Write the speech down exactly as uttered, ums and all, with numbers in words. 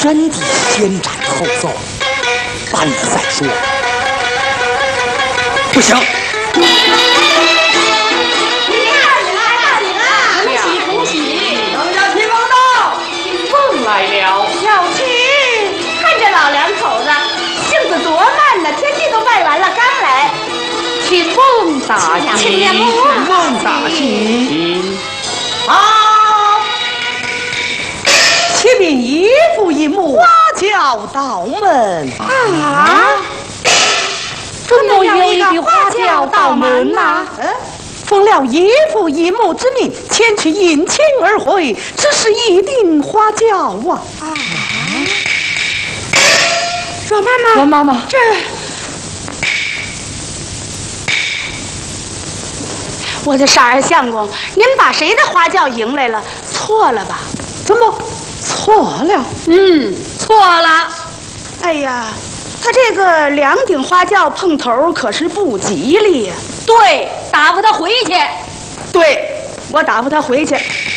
真的先斩后奏，办了再说。不行。 来了， 小七，看这老两口子性子多慢呢，天地都拜完了，刚来。 请凤大喜， 请凤大喜。 好，启禀一父一母，花轿到门啊！ 怎么有一个花轿到门呐？ 嗯。 奉了一父一母之命前去迎亲而回，这是一定花轿啊！啊！ 阮妈妈， 阮妈妈， 这我的傻儿相公，您把谁的花轿迎来了？错了吧？ 怎么错了？ 嗯，错了。哎呀，他这个两顶花轿碰头，可是不吉利呀。 对，打发他回去。 对，我打发他回去。